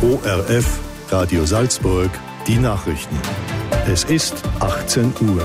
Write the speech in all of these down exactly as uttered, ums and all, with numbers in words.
O R F, Radio Salzburg, die Nachrichten. Es ist achtzehn Uhr.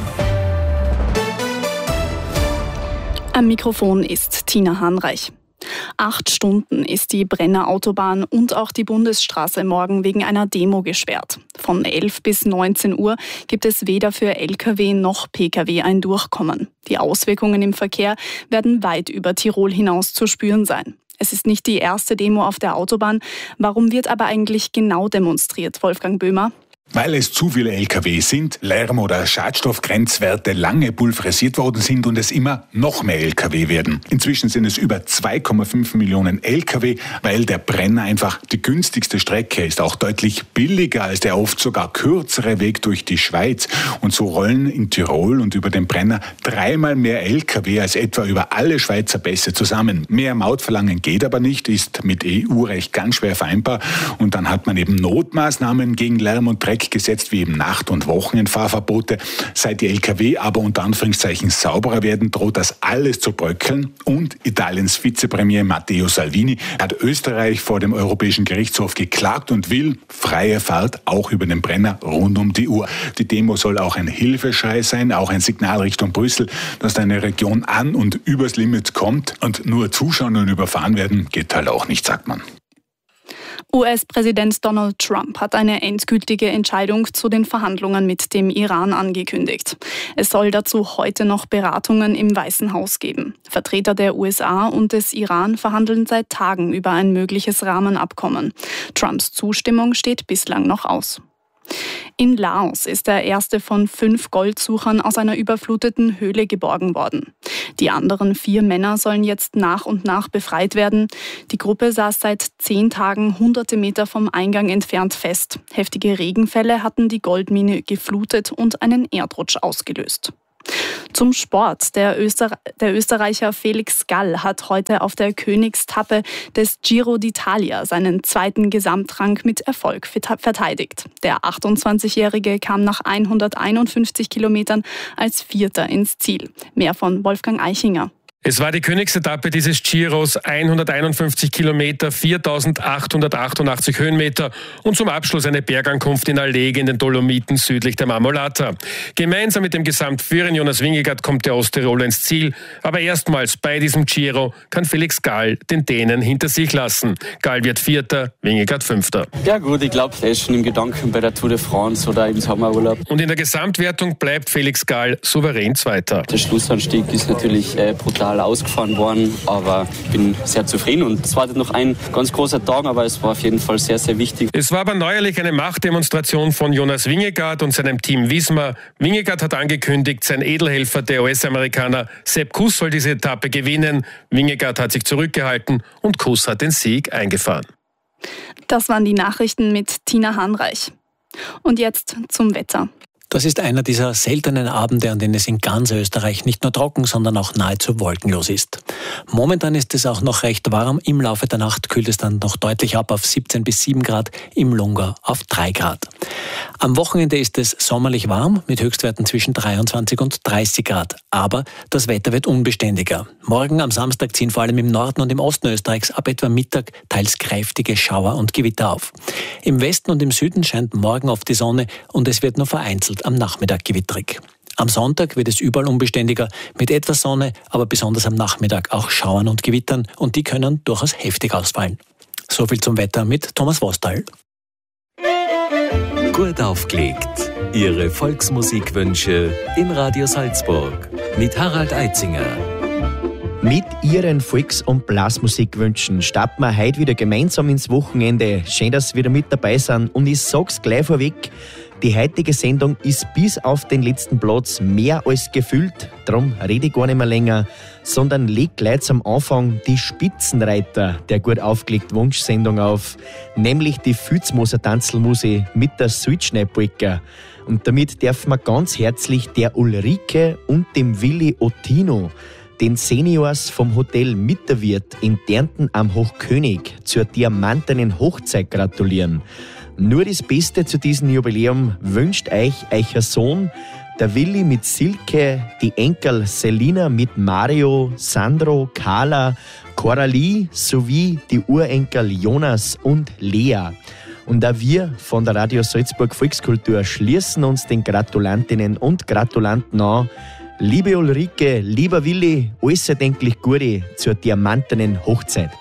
Am Mikrofon ist Tina Hahnreich. Acht Stunden ist die Brenner Autobahn und auch die Bundesstraße morgen wegen einer Demo gesperrt. Von elf bis neunzehn Uhr gibt es weder für L K W noch P K W ein Durchkommen. Die Auswirkungen im Verkehr werden weit über Tirol hinaus zu spüren sein. Es ist nicht die erste Demo auf der Autobahn. Warum wird aber eigentlich genau demonstriert, Wolfgang Böhmer? Weil es zu viele L K W sind, Lärm- oder Schadstoffgrenzwerte lange pulverisiert worden sind und es immer noch mehr L K W werden. Inzwischen sind es über zwei Komma fünf Millionen L K W, weil der Brenner einfach die günstigste Strecke ist, auch deutlich billiger als der oft sogar kürzere Weg durch die Schweiz. Und so rollen in Tirol und über den Brenner dreimal mehr L K W als etwa über alle Schweizer Pässe zusammen. Mehr Maut verlangen geht aber nicht, ist mit E U-Recht ganz schwer vereinbar. Und dann hat man eben Notmaßnahmen gegen Lärm und Dreck gesetzt, wie eben Nacht- und Wochenendfahrverbote. Seit die L K W aber unter Anführungszeichen sauberer werden, droht das alles zu bröckeln. Und Italiens Vizepremier Matteo Salvini hat Österreich vor dem Europäischen Gerichtshof geklagt und will freie Fahrt auch über den Brenner rund um die Uhr. Die Demo soll auch ein Hilfeschrei sein, auch ein Signal Richtung Brüssel, dass eine Region an und übers Limit kommt. Und nur zuschauen und überfahren werden geht halt auch nicht, sagt man. U S-Präsident Donald Trump hat eine endgültige Entscheidung zu den Verhandlungen mit dem Iran angekündigt. Es soll dazu heute noch Beratungen im Weißen Haus geben. Vertreter der U S A und des Iran verhandeln seit Tagen über ein mögliches Rahmenabkommen. Trumps Zustimmung steht bislang noch aus. In Laos ist der erste von fünf Goldsuchern aus einer überfluteten Höhle geborgen worden. Die anderen vier Männer sollen jetzt nach und nach befreit werden. Die Gruppe saß seit zehn Tagen hunderte Meter vom Eingang entfernt fest. Heftige Regenfälle hatten die Goldmine geflutet und einen Erdrutsch ausgelöst. Zum Sport. Der, Öster- der Österreicher Felix Gall hat heute auf der Königstappe des Giro d'Italia seinen zweiten Gesamtrang mit Erfolg verteidigt. Der achtundzwanzigjährige kam nach hunderteinundfünfzig Kilometern als Vierter ins Ziel. Mehr von Wolfgang Eichinger. Es war die Königsetappe dieses Giros, hunderteinundfünfzig Kilometer, viertausendachthundertachtundachtzig Höhenmeter und zum Abschluss eine Bergankunft in Alleghe in den Dolomiten südlich der Marmolata. Gemeinsam mit dem Gesamtführer Jonas Vingegaard kommt der Osttiroler ins Ziel, aber erstmals bei diesem Giro kann Felix Gall den Dänen hinter sich lassen. Gall wird Vierter, Vingegaard Fünfter. Ja gut, ich glaube, er ist schon im Gedanken bei der Tour de France oder im Sommerurlaub. Und in der Gesamtwertung bleibt Felix Gall souverän Zweiter. Der Schlussanstieg ist natürlich äh, brutal ausgefahren worden, aber ich bin sehr zufrieden und es war noch ein ganz großer Tag, aber es war auf jeden Fall sehr, sehr wichtig. Es war aber neuerlich eine Machtdemonstration von Jonas Vingegaard und seinem Team Visma. Vingegaard hat angekündigt, sein Edelhelfer, der U S-Amerikaner Sepp Kuss, soll diese Etappe gewinnen. Vingegaard hat sich zurückgehalten und Kuss hat den Sieg eingefahren. Das waren die Nachrichten mit Tina Hahnreich. Und jetzt zum Wetter. Das ist einer dieser seltenen Abende, an denen es in ganz Österreich nicht nur trocken, sondern auch nahezu wolkenlos ist. Momentan ist es auch noch recht warm. Im Laufe der Nacht kühlt es dann noch deutlich ab auf siebzehn bis sieben Grad, im Lunga auf drei Grad. Am Wochenende ist es sommerlich warm mit Höchstwerten zwischen dreiundzwanzig und dreißig Grad. Aber das Wetter wird unbeständiger. Morgen am Samstag ziehen vor allem im Norden und im Osten Österreichs ab etwa Mittag teils kräftige Schauer und Gewitter auf. Im Westen und im Süden scheint morgen oft die Sonne und es wird nur vereinzelt am Nachmittag gewitterig. Am Sonntag wird es überall unbeständiger mit etwas Sonne, aber besonders am Nachmittag auch Schauern und Gewittern und die können durchaus heftig ausfallen. So viel zum Wetter mit Thomas Vostal. Gut aufgelegt. Ihre Volksmusikwünsche in Radio Salzburg mit Harald Eitzinger. Mit Ihren Volks- und Blasmusikwünschen starten wir heute wieder gemeinsam ins Wochenende. Schön, dass Sie wieder mit dabei sind. Und ich sag's gleich vorweg, die heutige Sendung ist bis auf den letzten Platz mehr als gefüllt. Darum rede ich gar nicht mehr länger, sondern leg gleich zum Anfang die Spitzenreiter der gut aufgelegten Wunschsendung auf, nämlich die Fützmoser Tanzelmuse mit der Südschneipolka. Und damit dürfen wir ganz herzlich der Ulrike und dem Willi Ottino, den Seniors vom Hotel Mitterwirt in Dernten am Hochkönig, zur diamantenen Hochzeit gratulieren. Nur das Beste zu diesem Jubiläum wünscht euch euer Sohn, der Willi mit Silke, die Enkel Selina mit Mario, Sandro, Carla, Coralie sowie die Urenkel Jonas und Lea. Und auch wir von der Radio Salzburg Volkskultur schließen uns den Gratulantinnen und Gratulanten an. Liebe Ulrike, lieber Willi, alles erdenklich Gute zur diamantenen Hochzeit.